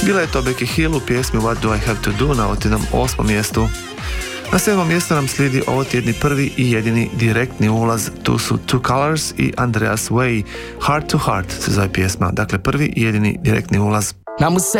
Bila je to Becky Hill u pjesmi What Do I Have To Do na otinom 8. mjestu. Na 7. mjestu nam slijedi ovo tjedni prvi i jedini direktni ulaz, tu su Two Colors i Andreas Way, Heart to Heart se zove pjesma, dakle prvi i jedini direktni ulaz. Number 7.